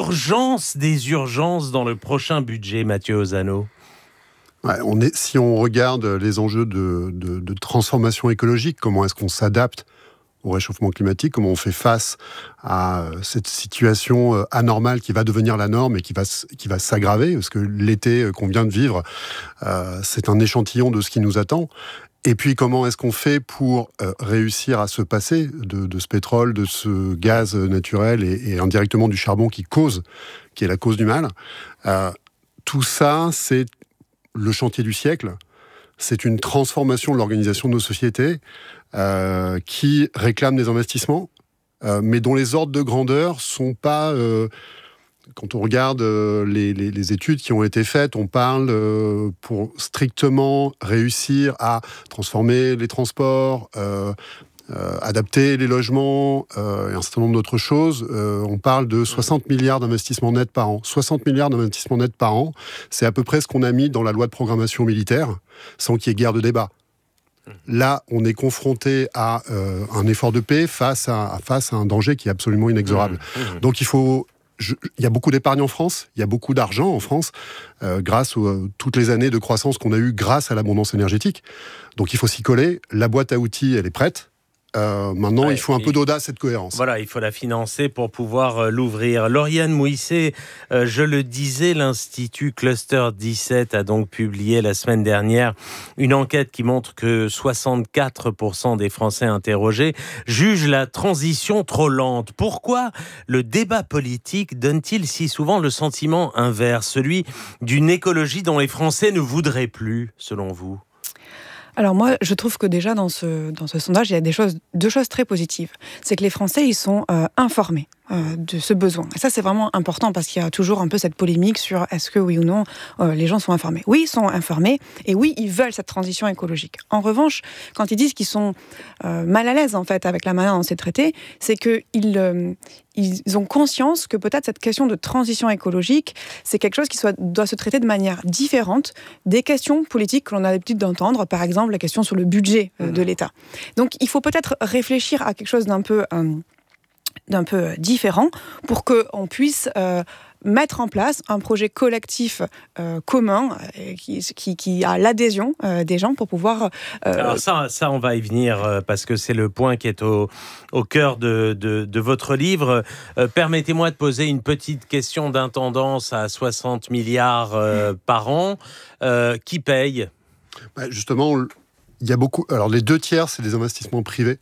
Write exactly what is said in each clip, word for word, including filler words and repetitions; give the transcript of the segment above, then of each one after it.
l'urgence des urgences dans le prochain budget, Mathieu Ozano? Ouais, on est, si on regarde les enjeux de, de, de transformation écologique, comment est-ce qu'on s'adapte au réchauffement climatique, comment on fait face à cette situation anormale qui va devenir la norme et qui va, qui va s'aggraver, parce que l'été qu'on vient de vivre, euh, c'est un échantillon de ce qui nous attend. Et puis, comment est-ce qu'on fait pour euh, réussir à se passer de, de ce pétrole, de ce gaz naturel et, et indirectement du charbon qui cause, qui est la cause du mal. Euh, tout ça, c'est le chantier du siècle. C'est une transformation de l'organisation de nos sociétés euh, qui réclame des investissements, euh, mais dont les ordres de grandeur sont pas... Euh, quand on regarde euh, les, les, les études qui ont été faites, on parle euh, pour strictement réussir à transformer les transports, euh, euh, adapter les logements euh, et un certain nombre d'autres choses. Euh, on parle de soixante milliards d'investissements nets par an. soixante milliards d'investissements nets par an, c'est à peu près ce qu'on a mis dans la loi de programmation militaire, sans qu'il y ait guère de débat. Là, on est confronté à euh, un effort de paix face à, face à un danger qui est absolument inexorable. Mmh, mmh. Donc il faut... Je, il y a beaucoup d'épargne en France, il y a beaucoup d'argent en France, euh, grâce à euh, toutes les années de croissance qu'on a eues grâce à l'abondance énergétique. Donc il faut s'y coller, la boîte à outils, elle est prête. Euh, maintenant, ouais, il faut un peu d'audace et de cohérence. Voilà, il faut la financer pour pouvoir euh, l'ouvrir. Lauriane Mouisset, euh, je le disais, l'Institut Cluster dix-sept a donc publié la semaine dernière une enquête qui montre que soixante-quatre pour cent des Français interrogés jugent la transition trop lente. Pourquoi le débat politique donne-t-il si souvent le sentiment inverse, celui d'une écologie dont les Français ne voudraient plus, selon vous ? Alors moi, je trouve que déjà dans ce, dans ce sondage, il y a des choses, deux choses très positives. C'est que les Français, ils sont euh, informés euh, de ce besoin. Et ça, c'est vraiment important parce qu'il y a toujours un peu cette polémique sur est-ce que oui ou non, euh, les gens sont informés. Oui, ils sont informés et oui, ils veulent cette transition écologique. En revanche, quand ils disent qu'ils sont euh, mal à l'aise en fait avec la manière dont c'est traité, c'est qu'ils euh, ils ont conscience que peut-être cette question de transition écologique, c'est quelque chose qui soit, doit se traiter de manière différente des questions politiques que l'on a l'habitude d'entendre, par exemple la question sur le budget euh, de l'État. Donc il faut peut-être réfléchir à quelque chose d'un peu, euh, d'un peu différent pour qu'on puisse euh, mettre en place un projet collectif euh, commun euh, qui, qui, qui a l'adhésion euh, des gens pour pouvoir... Euh... Alors ça, ça, on va y venir euh, parce que c'est le point qui est au, au cœur de, de, de votre livre. Euh, permettez-moi de poser une petite question d'intendance à soixante milliards euh, par an. Euh, qui paye ? Bah justement, il y a beaucoup... Alors les deux tiers, c'est des investissements privés.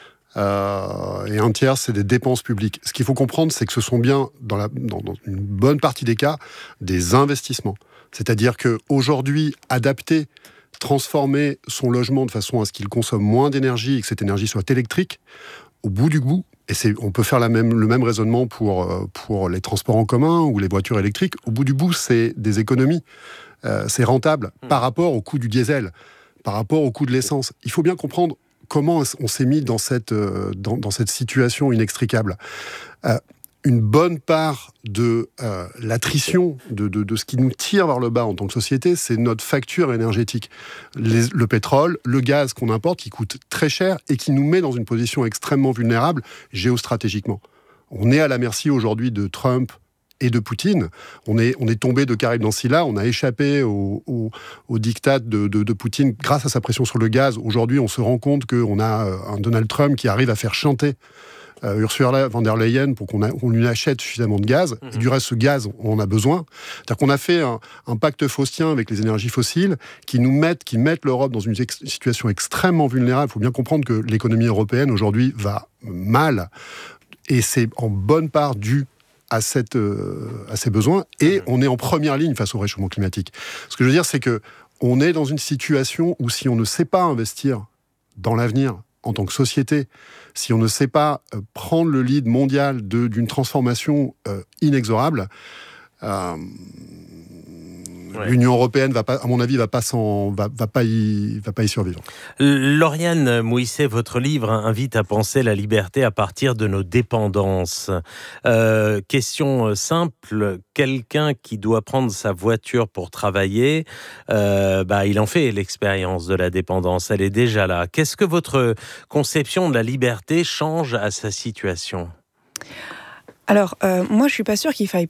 Euh, et un tiers, c'est des dépenses publiques. Ce qu'il faut comprendre, c'est que ce sont bien, dans, la, dans, dans une bonne partie des cas, des investissements. C'est-à-dire qu'aujourd'hui, adapter, transformer son logement de façon à ce qu'il consomme moins d'énergie et que cette énergie soit électrique, au bout du bout, et c'est, on peut faire la même, le même raisonnement pour, pour les transports en commun ou les voitures électriques, au bout du bout, c'est des économies. Euh, c'est rentable mmh. par rapport au coût du diesel, par rapport au coût de l'essence. Il faut bien comprendre comment on s'est mis dans cette, dans, dans cette situation inextricable. Euh, une bonne part de euh, l'attrition, de, de, de ce qui nous tire vers le bas en tant que société, c'est notre facture énergétique. Les, le pétrole, le gaz qu'on importe, qui coûte très cher et qui nous met dans une position extrêmement vulnérable géostratégiquement. On est à la merci aujourd'hui de Trump et de Poutine. On est, on est tombé de Caraïbes dans Scylla, on a échappé au, au, au diktat de, de, de Poutine grâce à sa pression sur le gaz. Aujourd'hui, on se rend compte qu'on a un Donald Trump qui arrive à faire chanter euh, Ursula von der Leyen pour qu'on, a, qu'on lui achète suffisamment de gaz. Mmh. Et du reste, ce gaz, on en a besoin. C'est-à-dire qu'on a fait un, un pacte faustien avec les énergies fossiles qui nous mettent, qui mettent l'Europe dans une ex- situation extrêmement vulnérable. Il faut bien comprendre que l'économie européenne, aujourd'hui, va mal. Et c'est en bonne part dû à, cette, euh, à ces besoins, et on est en première ligne face au réchauffement climatique. Ce que je veux dire, c'est qu'on est dans une situation où si on ne sait pas investir dans l'avenir en tant que société, si on ne sait pas euh, prendre le lead mondial de, d'une transformation euh, inexorable, euh, ouais. l'Union européenne, va pas, à mon avis, va pas, s'en, va, va, pas y, va pas y survivre. Lauriane Mouisset, votre livre invite à penser la liberté à partir de nos dépendances. Euh, question simple, quelqu'un qui doit prendre sa voiture pour travailler, euh, bah, il en fait l'expérience de la dépendance, elle est déjà là. Qu'est-ce que votre conception de la liberté change à sa situation ? Alors, euh, moi, je suis pas sûre qu'il faille